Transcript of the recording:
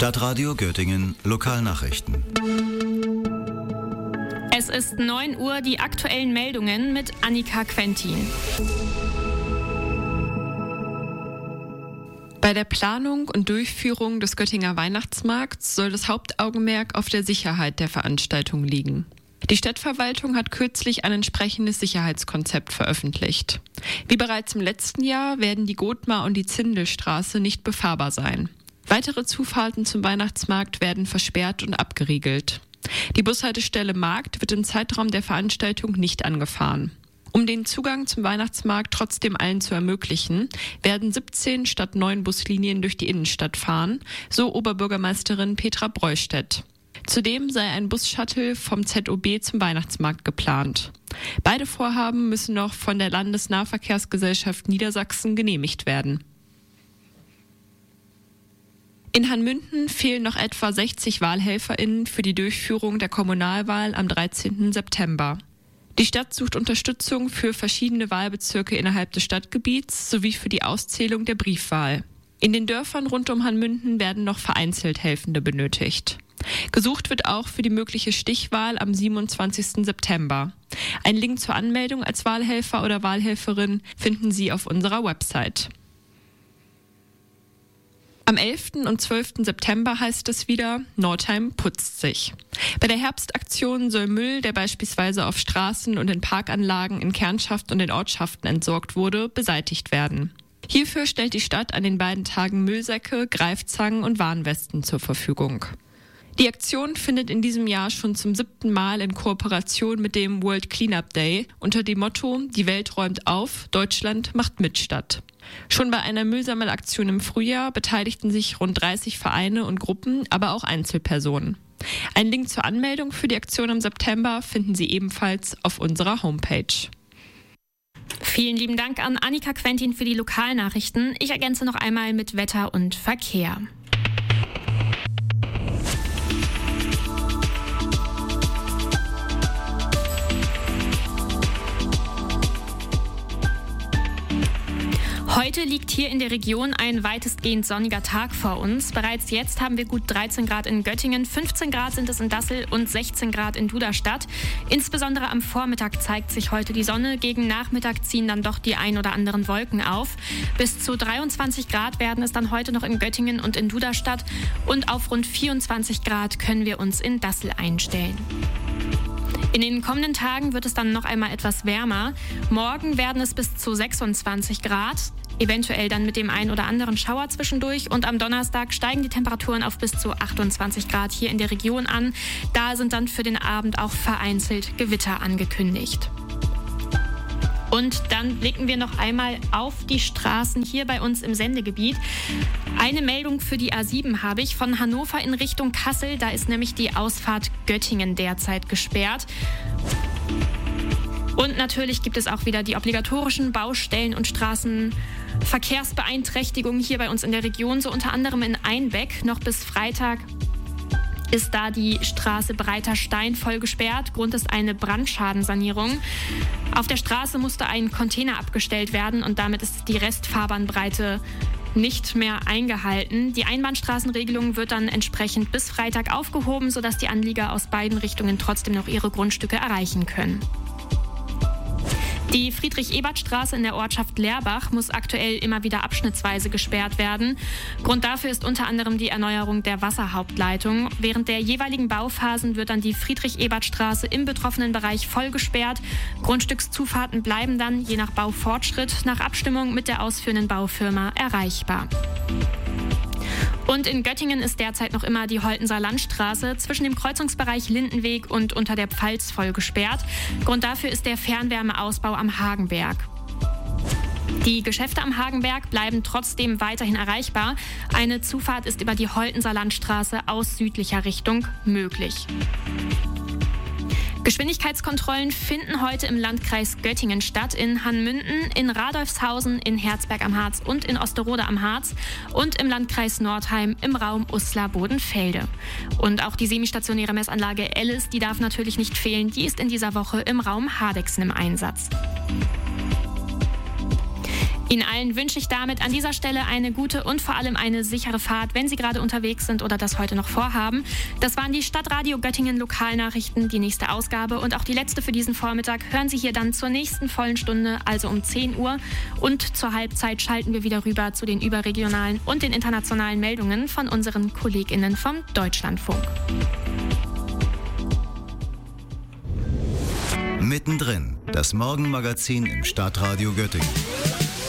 Stadtradio Göttingen Lokalnachrichten. Es ist 9 Uhr, die aktuellen Meldungen mit Annika Quentin. Bei der Planung und Durchführung des Göttinger Weihnachtsmarkts soll das Hauptaugenmerk auf der Sicherheit der Veranstaltung liegen. Die Stadtverwaltung hat kürzlich ein entsprechendes Sicherheitskonzept veröffentlicht. Wie bereits im letzten Jahr werden die Gothmar- und die Zindelstraße nicht befahrbar sein. Weitere Zufahrten zum Weihnachtsmarkt werden versperrt und abgeriegelt. Die Bushaltestelle Markt wird im Zeitraum der Veranstaltung nicht angefahren. Um den Zugang zum Weihnachtsmarkt trotzdem allen zu ermöglichen, werden 17 statt 9 Buslinien durch die Innenstadt fahren, so Oberbürgermeisterin Petra Breustedt. Zudem sei ein Bus-Shuttle vom ZOB zum Weihnachtsmarkt geplant. Beide Vorhaben müssen noch von der Landesnahverkehrsgesellschaft Niedersachsen genehmigt werden. In Hanmünden fehlen noch etwa 60 WahlhelferInnen für die Durchführung der Kommunalwahl am 13. September. Die Stadt sucht Unterstützung für verschiedene Wahlbezirke innerhalb des Stadtgebiets sowie für die Auszählung der Briefwahl. In den Dörfern rund um Hanmünden werden noch vereinzelt Helfende benötigt. Gesucht wird auch für die mögliche Stichwahl am 27. September. Einen Link zur Anmeldung als Wahlhelfer oder Wahlhelferin finden Sie auf unserer Website. Am 11. und 12. September heißt es wieder, Nordheim putzt sich. Bei der Herbstaktion soll Müll, der beispielsweise auf Straßen und in Parkanlagen in Kernschaft und in Ortschaften entsorgt wurde, beseitigt werden. Hierfür stellt die Stadt an den beiden Tagen Müllsäcke, Greifzangen und Warnwesten zur Verfügung. Die Aktion findet in diesem Jahr schon zum 7. Mal in Kooperation mit dem World Cleanup Day unter dem Motto „Die Welt räumt auf, Deutschland macht mit" statt. Schon bei einer Müllsammelaktion im Frühjahr beteiligten sich rund 30 Vereine und Gruppen, aber auch Einzelpersonen. Einen Link zur Anmeldung für die Aktion im September finden Sie ebenfalls auf unserer Homepage. Vielen lieben Dank an Annika Quentin für die Lokalnachrichten. Ich ergänze noch einmal mit Wetter und Verkehr. Heute liegt hier in der Region ein weitestgehend sonniger Tag vor uns. Bereits jetzt haben wir gut 13 Grad in Göttingen, 15 Grad sind es in Dassel und 16 Grad in Duderstadt. Insbesondere am Vormittag zeigt sich heute die Sonne. Gegen Nachmittag ziehen dann doch die ein oder anderen Wolken auf. Bis zu 23 Grad werden es dann heute noch in Göttingen und in Duderstadt. Und auf rund 24 Grad können wir uns in Dassel einstellen. In den kommenden Tagen wird es dann noch einmal etwas wärmer. Morgen werden es bis zu 26 Grad, eventuell dann mit dem ein oder anderen Schauer zwischendurch. Und am Donnerstag steigen die Temperaturen auf bis zu 28 Grad hier in der Region an. Da sind dann für den Abend auch vereinzelt Gewitter angekündigt. Und dann blicken wir noch einmal auf die Straßen hier bei uns im Sendegebiet. Eine Meldung für die A7 habe ich von Hannover in Richtung Kassel. Da ist nämlich die Ausfahrt Göttingen derzeit gesperrt. Und natürlich gibt es auch wieder die obligatorischen Baustellen und Straßenverkehrsbeeinträchtigungen hier bei uns in der Region. So unter anderem in Einbeck noch bis Freitag ist da die Straße Breiter Stein voll gesperrt. Grund ist eine Brandschadensanierung. Auf der Straße musste ein Container abgestellt werden und damit ist die Restfahrbahnbreite nicht mehr eingehalten. Die Einbahnstraßenregelung wird dann entsprechend bis Freitag aufgehoben, sodass die Anlieger aus beiden Richtungen trotzdem noch ihre Grundstücke erreichen können. Die Friedrich-Ebert-Straße in der Ortschaft Lerbach muss aktuell immer wieder abschnittsweise gesperrt werden. Grund dafür ist unter anderem die Erneuerung der Wasserhauptleitung. Während der jeweiligen Bauphasen wird dann die Friedrich-Ebert-Straße im betroffenen Bereich voll gesperrt. Grundstückszufahrten bleiben dann je nach Baufortschritt nach Abstimmung mit der ausführenden Baufirma erreichbar. Und in Göttingen ist derzeit noch immer die Holtenser Landstraße zwischen dem Kreuzungsbereich Lindenweg und unter der Pfalz voll gesperrt. Grund dafür ist der Fernwärmeausbau am Hagenberg. Die Geschäfte am Hagenberg bleiben trotzdem weiterhin erreichbar. Eine Zufahrt ist über die Holtenser Landstraße aus südlicher Richtung möglich. Geschwindigkeitskontrollen finden heute im Landkreis Göttingen statt, in Hanmünden, in Radolfshausen, in Herzberg am Harz und in Osterode am Harz und im Landkreis Nordheim im Raum Uslar-Bodenfelde. Und auch die semistationäre Messanlage Ellis, die darf natürlich nicht fehlen, die ist in dieser Woche im Raum Hardegsen im Einsatz. Ihnen allen wünsche ich damit an dieser Stelle eine gute und vor allem eine sichere Fahrt, wenn Sie gerade unterwegs sind oder das heute noch vorhaben. Das waren die Stadtradio Göttingen Lokalnachrichten, die nächste Ausgabe und auch die letzte für diesen Vormittag hören Sie hier dann zur nächsten vollen Stunde, also um 10 Uhr. Und zur Halbzeit schalten wir wieder rüber zu den überregionalen und den internationalen Meldungen von unseren KollegInnen vom Deutschlandfunk. Mittendrin, das Morgenmagazin im Stadtradio Göttingen.